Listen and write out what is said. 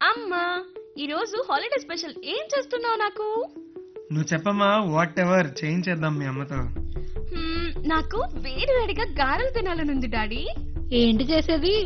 అమ్మా ఈ రోజు హాలిడే స్పెషల్ ఏం చేస్తున్నావు నాకు? నువ్వు చెప్పమ్మా, వాట్ ఎవర్ చేయించేద్దాం మీ అమ్మతో. నాకు వేడి వేడిగా గారెలు తినాలనుంది డాడీ. ఏంటి చేసేది?